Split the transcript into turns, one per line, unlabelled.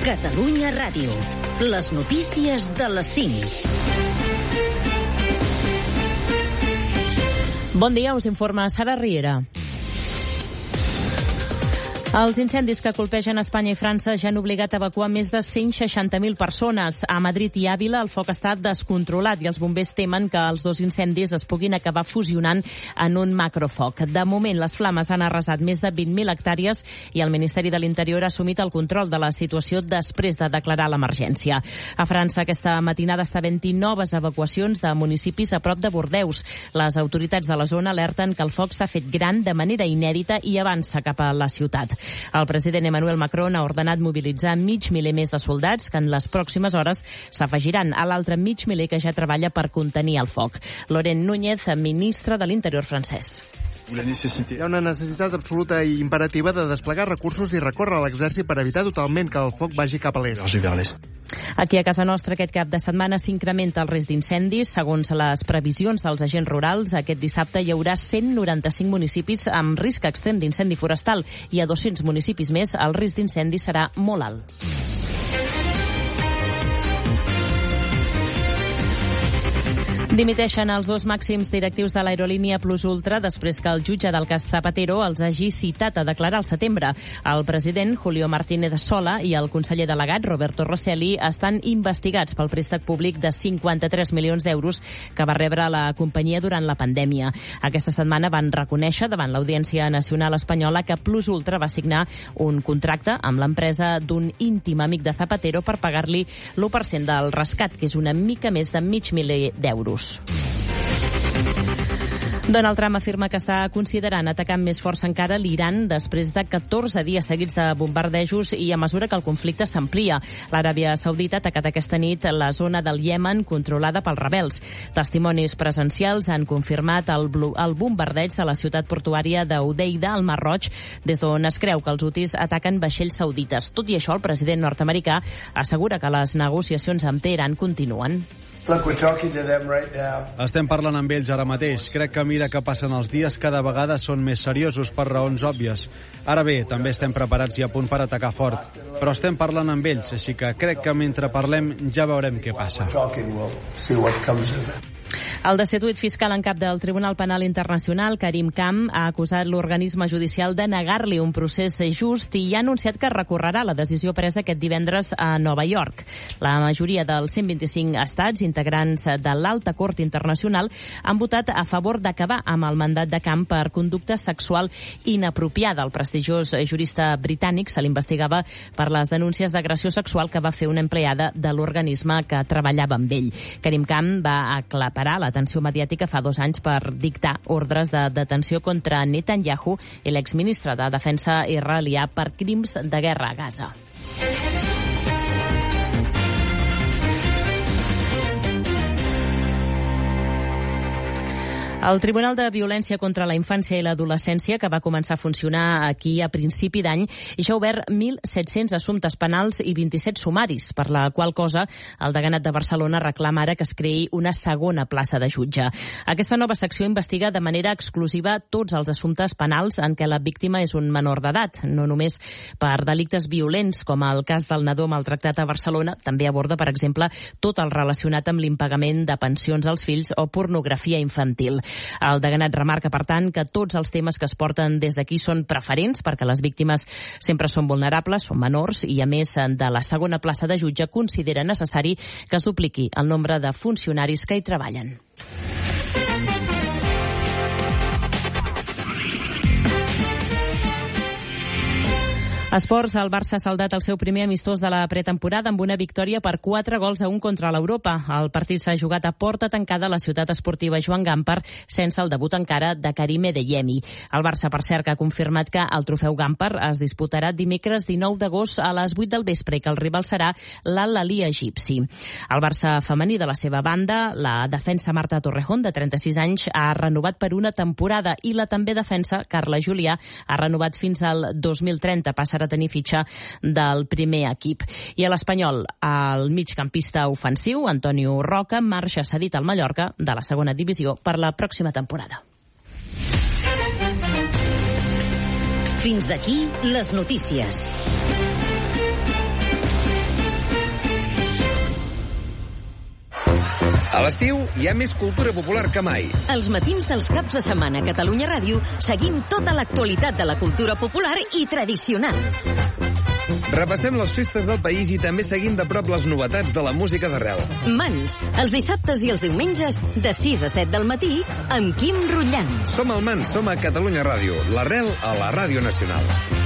Catalunya Ràdio. Les notícies de les 5.
Bon dia, us informa Sara Riera. Els incendis que colpegen Espanya i França ja han obligat a evacuar més de 160.000 persones. A Madrid i Àvila el foc està descontrolat i els bombers temen que els dos incendis es puguin acabar fusionant en un macrofoc. De moment, les flames han arrasat més de 20.000 hectàrees i el Ministeri de l'Interior ha assumit el control de la situació després de declarar l'emergència. A França, aquesta matinada està havent-hi noves evacuacions de municipis a prop de Bordeus. Les autoritats de la zona alerten que el foc s'ha fet gran de manera inèdita i avança cap a la ciutat. El president Emmanuel Macron ha ordenat mobilitzar 500.000 més de soldats que en les pròximes hores s'afegiran a l'altre 500.000 que ja treballa per contenir el foc. Laurent Núñez, ministre de l'Interior francès.
Hi ha una necessitat absoluta i imperativa de desplegar recursos i recórrer a l'exèrcit per evitar totalment que el foc vagi cap a l'est.
Aquí a casa nostra aquest cap de setmana s'incrementa el risc d'incendis. Segons les previsions dels agents rurals, aquest dissabte hi haurà 195 municipis amb risc extrem d'incendi forestal i a 200 municipis més el risc d'incendi serà molt alt. Dimiteixen els dos màxims directius de l'aerolínia Plus Ultra després que el jutge del cas Zapatero els hagi citat a declarar al setembre. El president, Julio Martínez Sola, i el conseller delegat, Roberto Rosselli, estan investigats pel préstec públic de 53 milions d'euros que va rebre la companyia durant la pandèmia. Aquesta setmana van reconèixer davant l'Audiència Nacional Espanyola que Plus Ultra va signar un contracte amb l'empresa d'un íntim amic de Zapatero per pagar-li l'1% del rescat, que és una mica més de $500.000 d'euros. Donald Trump afirma que està considerant atacar amb més força encara l'Iran després de 14 dies seguits de bombardejos i a mesura que el conflicte s'amplia. L'Aràbia Saudita ha atacat aquesta nit la zona del Iemen controlada pels rebels. Testimonis presencials han confirmat el bombardeig de la ciutat portuària d'Udeida, al Mar Roig, des d'on es creu que els hutis ataquen vaixells saudites. Tot i això, el president nord-americà assegura que les negociacions amb Teheran continuen.
Estem parlant amb ells ara mateix. Crec que a mesura que passen els dies cada vegada són més seriosos per raons òbvies. Ara bé, també estem preparats i a punt per atacar fort. Però estem parlant amb ells, així que crec que mentre parlem ja veurem què passa.
El destituït fiscal en cap del Tribunal Penal Internacional, Karim Khan, ha acusat l'organisme judicial de negar-li un procés just i ha anunciat que recorrerà la decisió presa aquest divendres a Nova York. La majoria dels 125 estats integrants de l'Alta Cort Internacional han votat a favor d'acabar amb el mandat de Khan per conducta sexual inapropiada. El prestigiós jurista britànic se l'investigava per les denúncies d'agressió sexual que va fer una empleada de l'organisme que treballava amb ell. Karim Khan va aclaparar l'atenció mediàtica fa 2 anys per dictar ordres de detenció contra Netanyahu i l'exministre de Defensa israelià per crims de guerra a Gaza. El Tribunal de Violència contra la Infància i l'Adolescència, que va començar a funcionar aquí a principi d'any, ja ha obert 1.700 assumptes penals i 27 sumaris, per la qual cosa el Deganat de Barcelona reclama ara que es creï una segona plaça de jutge. Aquesta nova secció investiga de manera exclusiva tots els assumptes penals en què la víctima és un menor d'edat, no només per delictes violents, com el cas del nadó maltractat a Barcelona, també aborda, per exemple, tot el relacionat amb l'impagament de pensions als fills o pornografia infantil. El Deganat remarca, per tant, que tots els temes que es porten des d'aquí són preferents perquè les víctimes sempre són vulnerables, són menors i, a més de la segona plaça de jutge, considera necessari que es dupliqui el nombre de funcionaris que hi treballen. Esports, el Barça ha saldat el seu primer amistós de la pretemporada amb una victòria per 4-1 contra l'Europa. El partit s'ha jugat a porta tancada a la ciutat esportiva Joan Gamper sense el debut encara de Karim Adeyemi. El Barça, per cert, que ha confirmat que el trofeu Gamper es disputarà dimecres 19 d'agost a les 8 del vespre i que el rival serà l'Al-Ahly egipci. El Barça femení, de la seva banda, la defensa Marta Torrejón, de 36 anys, ha renovat per una temporada i la també defensa Carla Julià ha renovat fins al 2030. Passarà a tenir fitxa del primer equip. I a l'Espanyol, el migcampista ofensiu, Antonio Roca, marxa cedit al Mallorca de la segona divisió per la pròxima temporada.
Fins aquí les notícies.
A l'estiu hi ha més cultura popular que mai.
Els matins dels caps de setmana a Catalunya Ràdio seguim tota l'actualitat de la cultura popular i tradicional.
Repassem les festes del país i també seguim de prop les novetats de la música d'arrel.
Mans, els dissabtes i els diumenges, de 6 a 7 del matí, amb Quim Rullant.
Som al Mans, som a Catalunya Ràdio, l'arrel a la Ràdio Nacional.